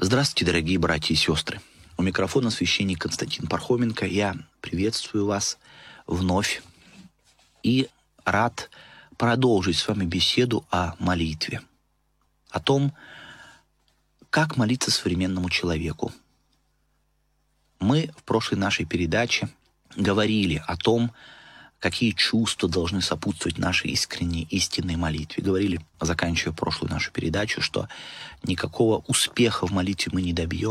Здравствуйте, дорогие братья и сестры. У микрофона священник Константин Пархоменко. Я приветствую вас вновь и рад продолжить с вами беседу о молитве. О том, как молиться современному человеку. Мы в прошлой нашей передаче говорили о том, какие чувства должны сопутствовать нашей искренней, истинной молитве. Говорили, заканчивая прошлую нашу передачу, что никакого успеха в молитве мы не добьемся,